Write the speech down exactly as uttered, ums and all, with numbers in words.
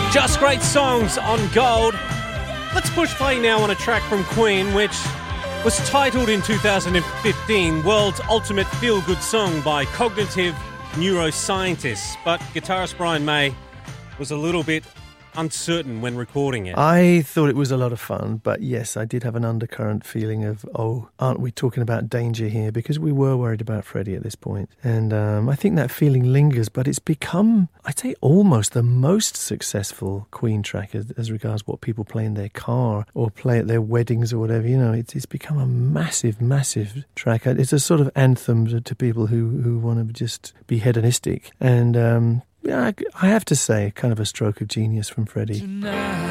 Just great songs on Gold. Let's push play now on a track from Queen, which was titled in two thousand fifteen World's Ultimate Feel-Good Song by cognitive neuroscientists. But guitarist Brian May was a little bit uncertain when recording it. I thought it was a lot of fun, but yes, I did have an undercurrent feeling of, oh, aren't we talking about danger here? Because we were worried about Freddie at this point. And um, I think that feeling lingers, but it's become, I'd say, almost the most successful Queen track as, as regards what people play in their car or play at their weddings or whatever. You know, it's, it's become a massive, massive track. It's a sort of anthem to people who, who want to just be hedonistic. And um, yeah, I have to say, kind of a stroke of genius from Freddie. Tonight.